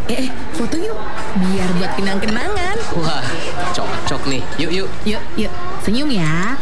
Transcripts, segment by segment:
Foto yuk, biar buat kenang-kenangan. Wah, cocok nih. Yuk. Yuk, senyum ya.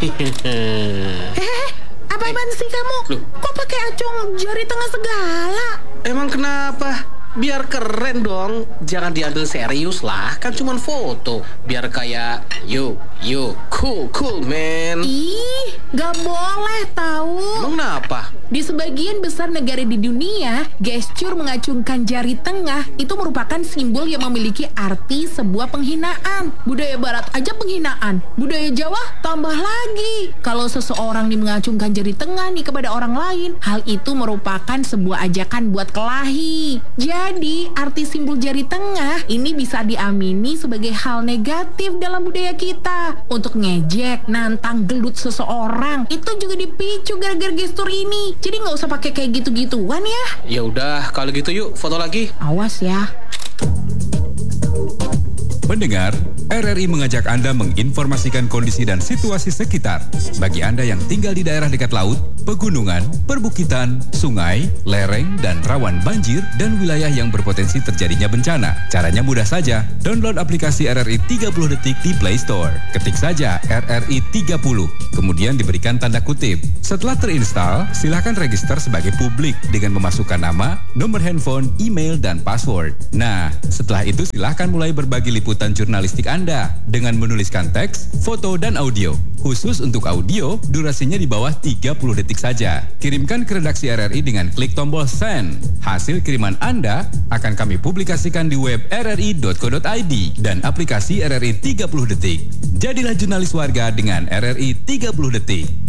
Apaan sih kamu? Loh. Kok pakai acung jari tengah segala? Emang kenapa? Biar keren dong. Jangan diambil serius lah. Kan cuma foto. Biar kayak yuk, cool man. Ih, gak boleh tahu. Emang kenapa? Di sebagian besar negara di dunia, gestur mengacungkan jari tengah itu merupakan simbol yang memiliki arti sebuah penghinaan. Budaya barat aja penghinaan, budaya Jawa tambah lagi. Kalau seseorang nih mengacungkan jari tengah nih kepada orang lain, hal itu merupakan sebuah ajakan buat kelahi. Jadi, arti simbol jari tengah ini bisa diamini sebagai hal negatif dalam budaya kita. Untuk ngejek, nantang, gelut seseorang, itu juga dipicu gara-gara gestur ini. Jadi nggak usah pakai kayak gitu-gituan ya. Ya udah, kalau gitu yuk foto lagi. Awas ya. Pendengar, RRI mengajak Anda menginformasikan kondisi dan situasi sekitar. Bagi Anda yang tinggal di daerah dekat laut, pegunungan, perbukitan, sungai, lereng, dan rawan banjir, dan wilayah yang berpotensi terjadinya bencana. Caranya mudah saja, download aplikasi RRI 30 Detik di Play Store. Ketik saja RRI 30, kemudian diberikan tanda kutip. Setelah terinstall, silakan register sebagai publik dengan memasukkan nama, nomor handphone, email, dan password. Nah, setelah itu silakan mulai berbagi liputan jurnalistik Anda dengan menuliskan teks, foto, dan audio. Khusus untuk audio, durasinya di bawah 30 detik saja. Kirimkan ke redaksi RRI dengan klik tombol send. Hasil kiriman Anda akan kami publikasikan di web rri.co.id dan aplikasi RRI 30 Detik. Jadilah jurnalis warga dengan RRI 30 Detik.